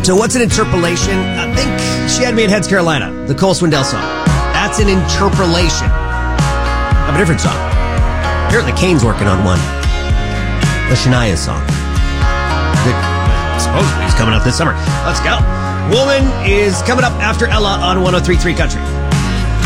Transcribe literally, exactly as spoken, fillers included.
So what's an interpolation? I think She Had Me at Heads Carolina, the Cole Swindell song. That's an interpolation of a different song. Apparently Kane's working on one. The Shania song. That supposedly is coming up this summer. Let's go. Woman is coming up after Ella on one oh three point three Country.